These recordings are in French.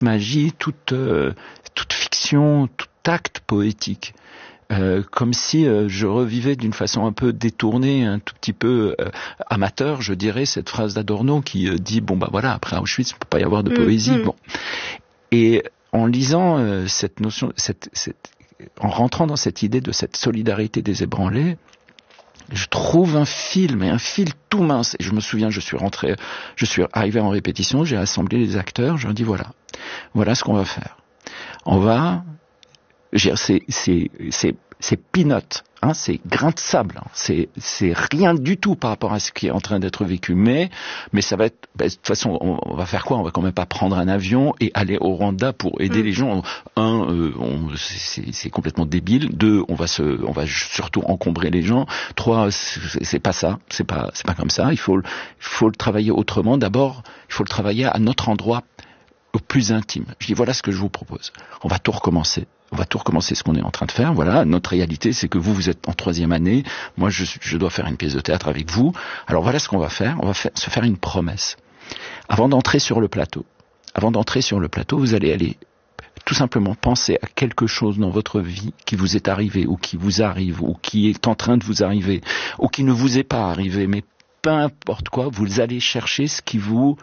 magie, toute fiction, tout acte poétique. Comme si je revivais d'une façon un peu détournée, un tout petit peu amateur, je dirais, cette phrase d'Adorno qui dit bon bah voilà, après Auschwitz, il ne peut pas y avoir de poésie. Bon. Et en lisant cette notion, en rentrant dans cette idée de cette solidarité des ébranlés, je trouve un fil tout mince. Et je me souviens, je suis arrivé en répétition, j'ai assemblé les acteurs, je leur dis voilà ce qu'on va faire. On va, c'est peanut, hein, c'est grain de sable, hein, c'est rien du tout par rapport à ce qui est en train d'être vécu. Mais ça va être, de toute façon, on va faire quoi? On va quand même pas prendre un avion et aller au Rwanda pour aider les gens. C'est complètement débile. 2, on va surtout encombrer les gens. 3, c'est pas ça, c'est pas comme ça. Il faut le travailler autrement. D'abord, il faut le travailler à notre endroit au plus intime. Je dis voilà ce que je vous propose. On va tout recommencer ce qu'on est en train de faire. Voilà, notre réalité, c'est que vous êtes en 3e année. Moi, je dois faire une pièce de théâtre avec vous. Alors voilà ce qu'on va faire. On va se faire une promesse. Avant d'entrer sur le plateau, vous allez aller tout simplement penser à quelque chose dans votre vie qui vous est arrivé, ou qui vous arrive, ou qui est en train de vous arriver, ou qui ne vous est pas arrivé, mais peu importe quoi, vous allez chercher ce qui vous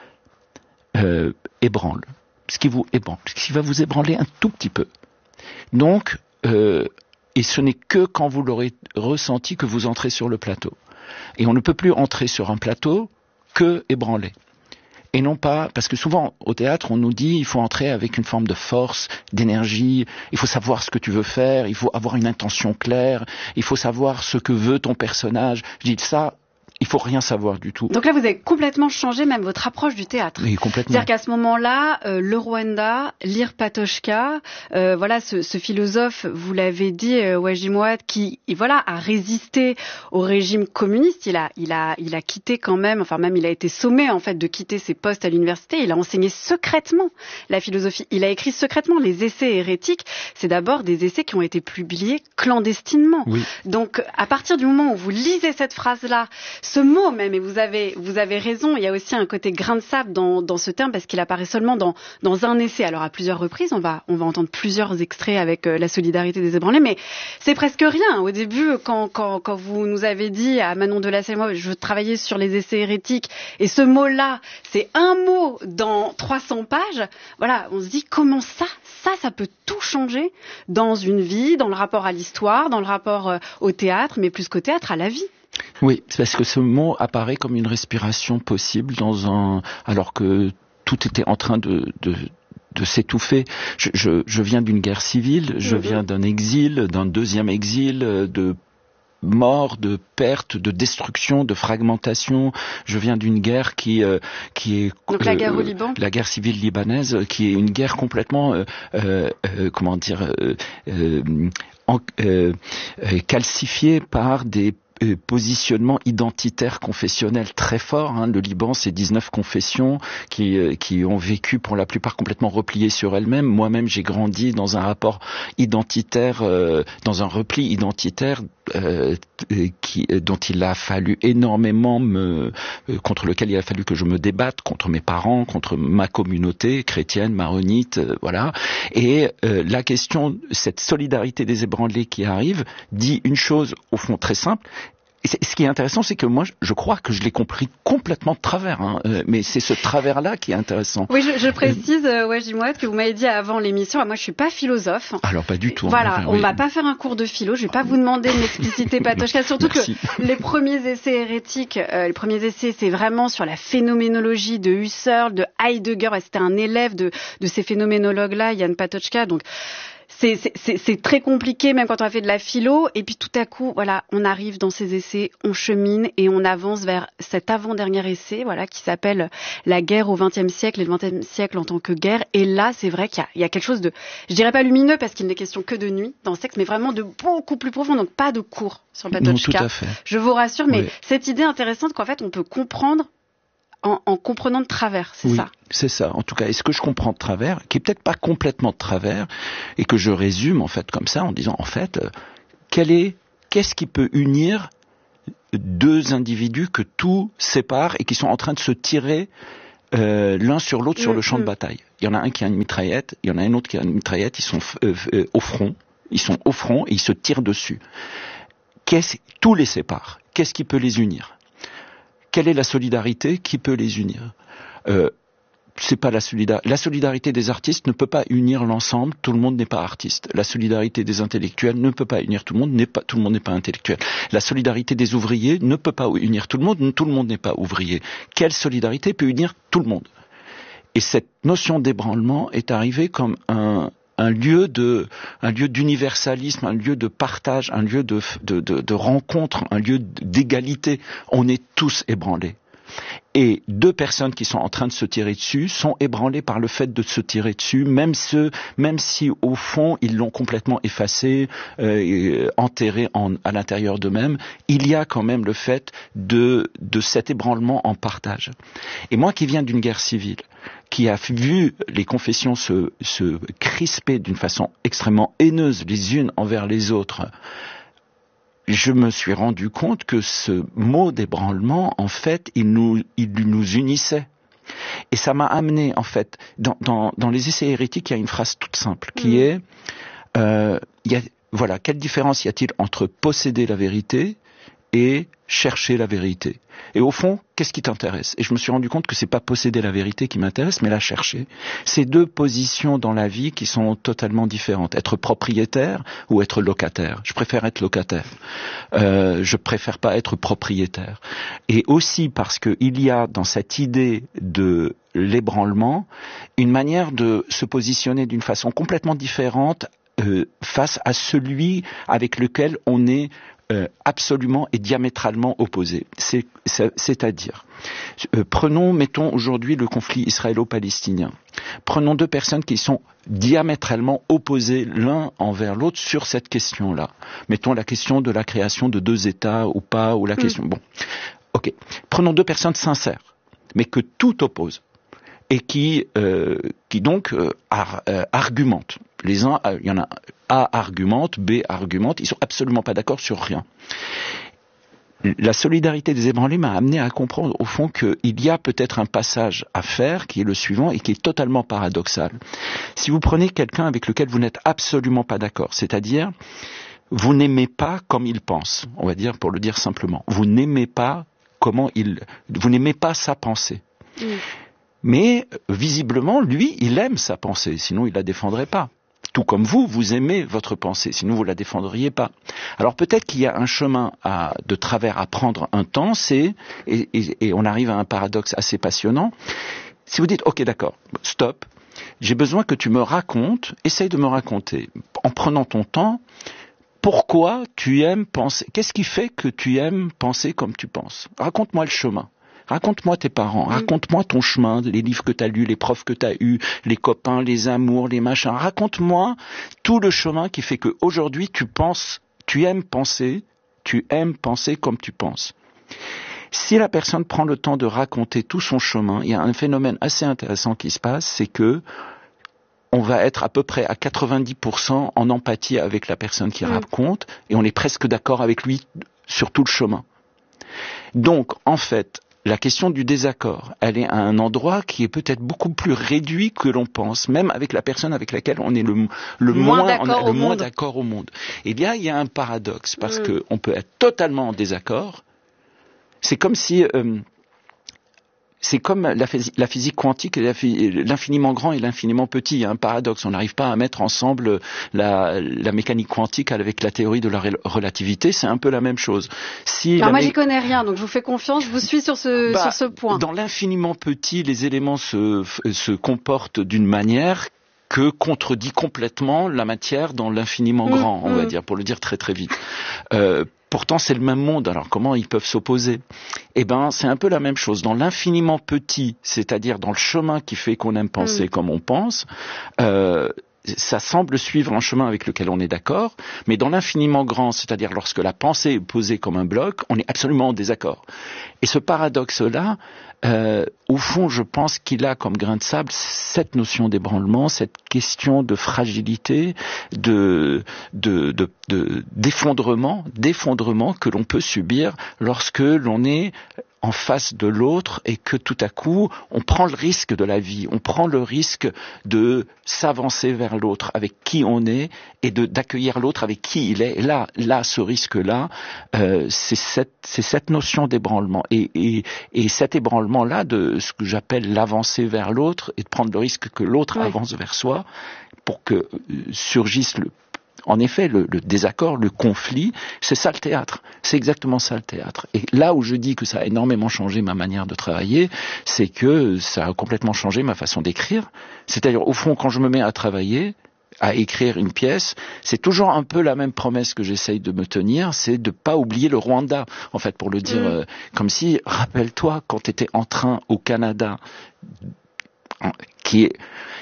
ébranle. Ce qui va vous ébranler un tout petit peu. Donc, et ce n'est que quand vous l'aurez ressenti que vous entrez sur le plateau. Et on ne peut plus entrer sur un plateau que ébranlé. Et non pas, parce que souvent au théâtre on nous dit il faut entrer avec une forme de force, d'énergie, il faut savoir ce que tu veux faire, il faut avoir une intention claire, il faut savoir ce que veut ton personnage. Je dis ça, il faut rien savoir du tout. Donc là, vous avez complètement changé même votre approche du théâtre. Oui, complètement. C'est-à-dire qu'à ce moment-là, le Rwanda, lire Patočka, voilà, ce philosophe, vous l'avez dit, Wajimouad, qui, voilà, a résisté au régime communiste. Il a quitté quand même, enfin même il a été sommé en fait de quitter ses postes à l'université. Il a enseigné secrètement la philosophie. Il a écrit secrètement les essais hérétiques. C'est d'abord des essais qui ont été publiés clandestinement. Oui. Donc à partir du moment où vous lisez cette phrase-là, ce mot même, et vous avez raison, il y a aussi un côté grain de sable dans ce terme parce qu'il apparaît seulement dans un essai. Alors à plusieurs reprises, on va entendre plusieurs extraits avec la solidarité des ébranlés, mais c'est presque rien. Au début, quand vous nous avez dit à Manon Delassalle, moi je travaillais sur les essais hérétiques, et ce mot-là, c'est un mot dans 300 pages, voilà, on se dit comment ça peut tout changer dans une vie, dans le rapport à l'histoire, dans le rapport au théâtre, mais plus qu'au théâtre, à la vie. Oui, c'est parce que ce mot apparaît comme une respiration possible alors que tout était en train de s'étouffer. Je viens d'une guerre civile, je viens d'un exil, d'un deuxième exil, de mort, de perte, de destruction, de fragmentation. Je viens d'une guerre qui est donc la guerre au Liban, la guerre civile libanaise, qui est une guerre complètement calcifiée par des positionnement identitaire confessionnel très fort. Hein. Le Liban, c'est 19 confessions qui ont vécu pour la plupart complètement repliées sur elles-mêmes. Moi-même, j'ai grandi dans un rapport identitaire, dans un repli identitaire dont il a fallu énormément contre lequel il a fallu que je me débatte, contre mes parents, contre ma communauté chrétienne, maronite, voilà. Et la question, cette solidarité des ébranlés qui arrive, dit une chose au fond très simple. Et ce qui est intéressant, c'est que moi, je crois que je l'ai compris complètement de travers, hein, mais c'est ce travers-là qui est intéressant. Oui, je précise, Wajimouad, que vous m'avez dit avant l'émission, moi je suis pas philosophe. Alors pas du tout. Voilà, on va pas faire un cours de philo, je vais pas vous demander de m'expliciter Patočka, surtout que les premiers essais hérétiques, c'est vraiment sur la phénoménologie de Husserl, de Heidegger, c'était un élève de ces phénoménologues-là, Jan Patočka, donc c'est très compliqué même quand on a fait de la philo, et puis tout à coup voilà, on arrive dans ces essais, on chemine et on avance vers cet avant-dernier essai, voilà, qui s'appelle La guerre au XXe siècle et le XXe siècle en tant que guerre. Et là c'est vrai qu'il y a quelque chose de, je dirais pas lumineux parce qu'il n'est question que de nuit dans ce texte, mais vraiment de beaucoup plus profond, donc pas de cours sur Patočka. Non, tout à fait. Je vous rassure, mais cette idée intéressante qu'en fait on peut comprendre en comprenant de travers, c'est ça. C'est ça. En tout cas, est-ce que je comprends de travers, qui est peut-être pas complètement de travers, et que je résume en fait comme ça en disant en fait, qu'est-ce qui peut unir deux individus que tout sépare et qui sont en train de se tirer l'un sur l'autre sur le champ de bataille. Il y en a un qui a une mitraillette, il y en a un autre qui a une mitraillette, ils sont au front, et ils se tirent dessus. Tout les sépare. Qu'est-ce qui peut les unir? Quelle est la solidarité qui peut les unir? C'est pas la solidarité des artistes ne peut pas unir l'ensemble, tout le monde n'est pas artiste. La solidarité des intellectuels ne peut pas unir tout le monde n'est pas intellectuel. La solidarité des ouvriers ne peut pas unir tout le monde n'est pas ouvrier. Quelle solidarité peut unir tout le monde? Et cette notion d'ébranlement est arrivée comme un lieu d'universalisme, un lieu de partage, un lieu de rencontre, un lieu d'égalité. On est tous ébranlés. Et deux personnes qui sont en train de se tirer dessus sont ébranlées par le fait de se tirer dessus, même si au fond ils l'ont complètement effacé, enterré à l'intérieur d'eux-mêmes. Il y a quand même le fait de cet ébranlement en partage. Et moi qui viens d'une guerre civile, qui a vu les confessions se crisper d'une façon extrêmement haineuse les unes envers les autres, je me suis rendu compte que ce mot d'ébranlement, en fait, il nous unissait. Et ça m'a amené, en fait, dans les essais hérétiques, il y a une phrase toute simple qui est, quelle différence y a-t-il entre posséder la vérité et chercher la vérité? Et au fond, qu'est-ce qui t'intéresse? Et je me suis rendu compte que c'est pas posséder la vérité qui m'intéresse, mais la chercher. C'est deux positions dans la vie qui sont totalement différentes. Être propriétaire ou être locataire. Je préfère être locataire. Je préfère pas être propriétaire. Et aussi parce que il y a dans cette idée de l'ébranlement une manière de se positionner d'une façon complètement différente face à celui avec lequel on est absolument et diamétralement opposés. C'est-à-dire, mettons aujourd'hui le conflit israélo-palestinien. Prenons deux personnes qui sont diamétralement opposées l'un envers l'autre sur cette question-là. Mettons la question de la création de deux États ou pas, ou la question... Bon, ok. Prenons deux personnes sincères, mais que tout oppose. Et qui donc argumentent. Les uns, il y en a A argumente, B argumente, ils sont absolument pas d'accord sur rien. La solidarité des ébranlés m'a amené à comprendre au fond qu'il y a peut-être un passage à faire qui est le suivant et qui est totalement paradoxal. Si vous prenez quelqu'un avec lequel vous n'êtes absolument pas d'accord, c'est-à-dire vous n'aimez pas comme il pense, on va dire pour le dire simplement, vous n'aimez pas vous n'aimez pas sa pensée. Mais visiblement, lui, il aime sa pensée, sinon il la défendrait pas. Tout comme vous aimez votre pensée, sinon vous la défendriez pas. Alors peut-être qu'il y a un chemin de travers à prendre un temps, et on arrive à un paradoxe assez passionnant. Si vous dites, ok d'accord, stop, j'ai besoin que tu me racontes, essaye de me raconter, en prenant ton temps, pourquoi tu aimes penser, qu'est-ce qui fait que tu aimes penser comme tu penses? Raconte-moi le chemin. Raconte-moi tes parents, raconte-moi ton chemin, les livres que tu as lus, les profs que tu as eus, les copains, les amours, les machins. Raconte-moi tout le chemin qui fait qu'aujourd'hui tu aimes penser comme tu penses. Si la personne prend le temps de raconter tout son chemin, il y a un phénomène assez intéressant qui se passe, c'est que on va être à peu près à 90% en empathie avec la personne qui raconte, et on est presque d'accord avec lui sur tout le chemin. Donc, en fait, la question du désaccord, elle est à un endroit qui est peut-être beaucoup plus réduit que l'on pense, même avec la personne avec laquelle on est le moins d'accord au monde. Et bien, il y a un paradoxe, parce qu'on peut être totalement en désaccord. C'est comme si... c'est comme la physique quantique, l'infiniment grand et l'infiniment petit. Il y a un paradoxe. On n'arrive pas à mettre ensemble la mécanique quantique avec la théorie de la relativité. C'est un peu la même chose. Alors moi, j'y connais rien, donc je vous fais confiance. Je vous suis sur ce point. Dans l'infiniment petit, les éléments se comportent d'une manière que contredit complètement la matière dans l'infiniment grand, on va dire, pour le dire très très vite. Pourtant, c'est le même monde. Alors, comment ils peuvent s'opposer? Eh ben, c'est un peu la même chose. Dans l'infiniment petit, c'est-à-dire dans le chemin qui fait qu'on aime penser comme on pense, ça semble suivre un chemin avec lequel on est d'accord, mais dans l'infiniment grand, c'est-à-dire lorsque la pensée est posée comme un bloc, on est absolument en désaccord. Et ce paradoxe-là, au fond, je pense qu'il a comme grain de sable cette notion d'ébranlement, cette question de fragilité, d'effondrement que l'on peut subir lorsque l'on est en face de l'autre et que tout à coup, on prend le risque de la vie, on prend le risque de s'avancer vers l'autre avec qui on est et d'accueillir l'autre avec qui il est. Et là, ce risque-là, c'est cette notion d'ébranlement. Et cet ébranlement-là, de ce que j'appelle l'avancer vers l'autre et de prendre le risque que l'autre avance vers soi pour que surgisse en effet, le désaccord, le conflit, c'est ça le théâtre. C'est exactement ça le théâtre. Et là où je dis que ça a énormément changé ma manière de travailler, c'est que ça a complètement changé ma façon d'écrire. C'est-à-dire, au fond, quand je me mets à travailler, à écrire une pièce, c'est toujours un peu la même promesse que j'essaye de me tenir, c'est de pas oublier le Rwanda, en fait, pour le dire comme si, rappelle-toi, quand tu étais en train au Canada, qui est...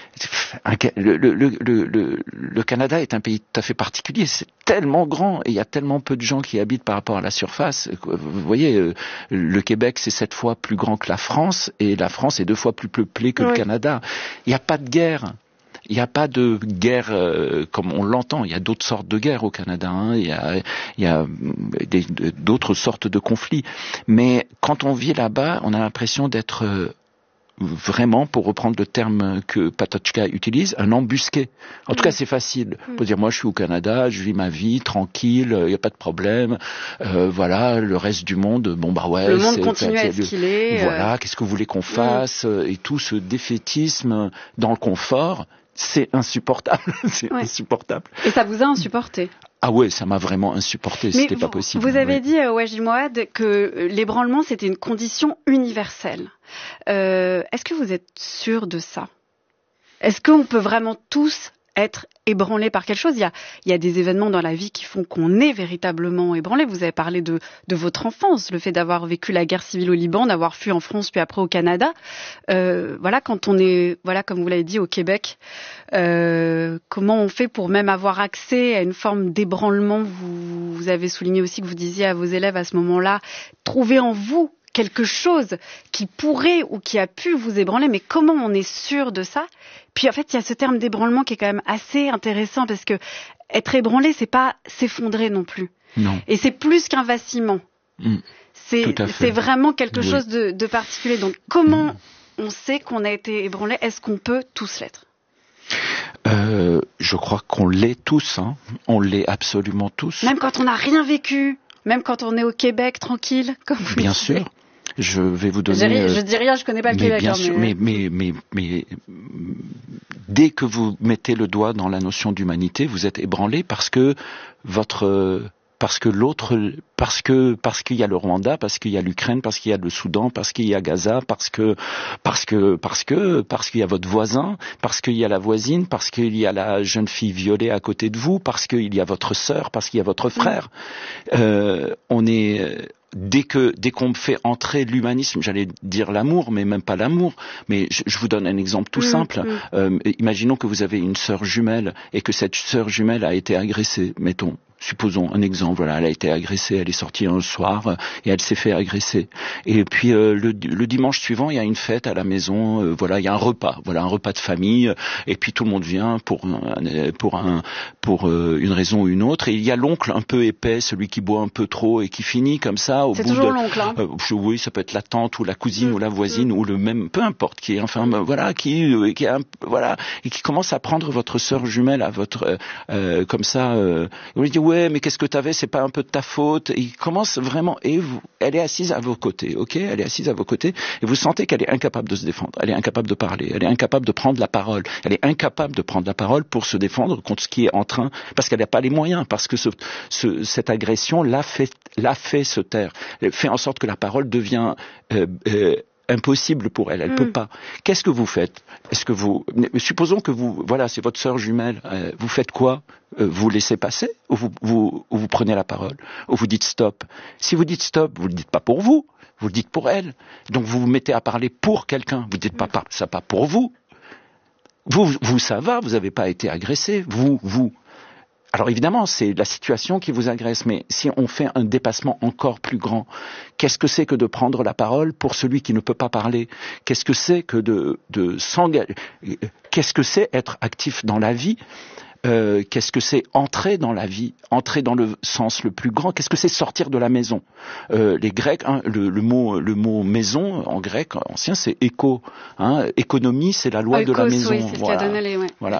Le Canada est un pays tout à fait particulier, c'est tellement grand et il y a tellement peu de gens qui y habitent par rapport à la surface. Vous voyez, le Québec c'est 7 fois plus grand que la France et la France est 2 fois plus peuplée que le Canada. Il n'y a pas de guerre. Il n'y a pas de guerre comme on l'entend. Il y a d'autres sortes de guerres au Canada. Hein. Il y a d'autres sortes de conflits. Mais quand on vit là-bas, on a l'impression d'être vraiment, pour reprendre le terme que Patočka utilise, un embusqué. En tout cas, c'est facile. On peut dire, moi, je suis au Canada, je vis ma vie, tranquille, il n'y a pas de problème. Voilà, le reste du monde, bon, bah ouais. Le monde continue à être ce qu'il est. Voilà, qu'est-ce que vous voulez qu'on fasse et tout ce défaitisme dans le confort, c'est insupportable. C'est insupportable. Et ça vous a insupporté? Ah ouais, ça m'a vraiment insupporté, c'était pas possible. Vous avez dit, Waji Mouad, que l'ébranlement, c'était une condition universelle. Est-ce que vous êtes sûr de ça? Est-ce qu'on peut vraiment tous être ébranlés par quelque chose? Il y a des événements dans la vie qui font qu'on est véritablement ébranlé. Vous avez parlé de votre enfance, le fait d'avoir vécu la guerre civile au Liban, d'avoir fui en France puis après au Canada. Voilà, quand on est, voilà, comme vous l'avez dit, au Québec, comment on fait pour même avoir accès à une forme d'ébranlement? Vous avez souligné aussi que vous disiez à vos élèves à ce moment-là, trouvez en vous quelque chose qui pourrait ou qui a pu vous ébranler, mais comment on est sûr de ça? Puis en fait, il y a ce terme d'ébranlement qui est quand même assez intéressant parce que être ébranlé, c'est pas s'effondrer non plus. Non. Et c'est plus qu'un vacillement. C'est vraiment quelque chose de particulier. Donc comment on sait qu'on a été ébranlé? Est-ce qu'on peut tous l'être? Je crois qu'on l'est tous. Hein. On l'est absolument tous. Même quand on n'a rien vécu, même quand on est au Québec tranquille, comme vous Bien disiez. Sûr. Je vais vous donner. Je dis rien, je connais pas le Québec. Bien sûr, mais dès que vous mettez le doigt dans la notion d'humanité, vous êtes ébranlé parce que qu'il y a le Rwanda, parce qu'il y a l'Ukraine, parce qu'il y a le Soudan, parce qu'il y a Gaza, parce qu'il y a votre voisin, parce qu'il y a la voisine, parce qu'il y a la jeune fille violée à côté de vous, parce qu'il y a votre sœur, parce qu'il y a votre frère. Dès qu'on me fait entrer l'humanisme, j'allais dire l'amour, mais même pas l'amour, mais je vous donne un exemple tout simple. Imaginons que vous avez une sœur jumelle et que cette sœur jumelle a été agressée, mettons. Supposons un exemple, voilà, elle a été agressée, elle est sortie un soir et elle s'est fait agresser. Et puis le dimanche suivant, il y a une fête à la maison, voilà, il y a un repas de famille, et puis tout le monde vient pour une raison ou une autre. Et il y a l'oncle un peu épais, celui qui boit un peu trop et qui finit comme ça au bout de. C'est toujours l'oncle. Hein. Oui, ça peut être la tante ou la cousine ou la voisine ou le même, peu importe qui est, enfin voilà, qui voilà, et qui commence à prendre votre sœur jumelle à votre comme ça. Vous lui dites ouais, mais qu'est-ce que t'avais, c'est pas un peu de ta faute. Et il commence vraiment, elle est assise à vos côtés, ok, elle est assise à vos côtés, et vous sentez qu'elle est incapable de se défendre, elle est incapable de parler, elle est incapable de prendre la parole, elle est incapable de prendre la parole pour se défendre contre ce qui est en train, parce qu'elle n'a pas les moyens, parce que cette agression l'a fait se taire, elle fait en sorte que la parole devient impossible pour elle, elle peut pas. Qu'est-ce que vous faites? Supposons que voilà, c'est votre sœur jumelle, vous faites quoi? Vous laissez passer ou vous prenez la parole? Ou vous dites stop? Si vous dites stop, vous le dites pas pour vous le dites pour elle. Donc vous vous mettez à parler pour quelqu'un, vous dites pas pour vous. Vous ça va, vous n'avez pas été agressé, vous. Alors évidemment, c'est la situation qui vous agresse, mais si on fait un dépassement encore plus grand, qu'est-ce que c'est que de prendre la parole pour celui qui ne peut pas parler? Qu'est-ce que c'est que de s'engager? Qu'est-ce que c'est être actif dans la vie Qu'est-ce que c'est entrer dans la vie, entrer dans le sens le plus grand? Qu'est-ce que c'est sortir de la maison? Les Grecs, hein, le mot maison en grec ancien, c'est éco. Hein, économie, c'est la loi de la maison. Oui, c'est voilà. ce qu'a donné les, ouais. Voilà.